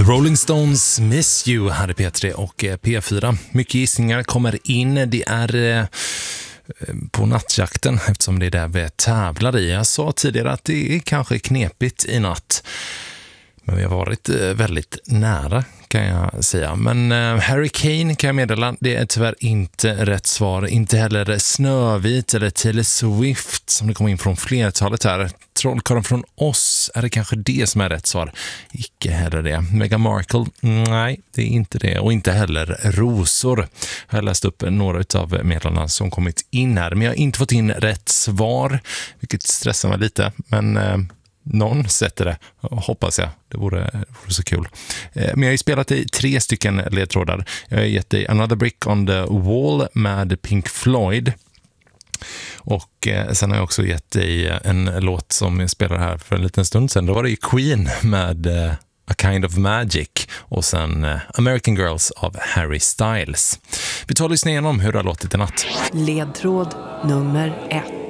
The Rolling Stones Miss You här i P3 och P4. Mycket gissningar kommer in. Det är på nattjakten eftersom det är där vi tävlar i. Jag sa tidigare att det är kanske knepigt i natt. Men vi har varit väldigt nära kan jag säga. Men Hurricane kan jag meddela, det är tyvärr inte rätt svar. Inte heller Snövit eller Taylor Swift som det kom in från flertalet här. Trollkarlen från oss, är det kanske det som är rätt svar? Icke heller det. Meghan Markle, nej, det är inte det. Och inte heller rosor. Jag har läst upp några av meddelarna som kommit in här. Men jag har inte fått in rätt svar, vilket stressar mig lite. Men någon sätter det, hoppas jag. Det vore så kul. Men jag har ju spelat i 3 stycken ledtrådar. Jag har gett dig Another Brick on the Wall med Pink Floyd. Och sen har jag också gett dig en låt som jag spelade här för en liten stund sedan. Då var det ju Queen med A Kind of Magic och sen American Girls av Harry Styles. Vi tar och lyssnar igenom hur det har låtit i natt. Ledtråd nummer 1.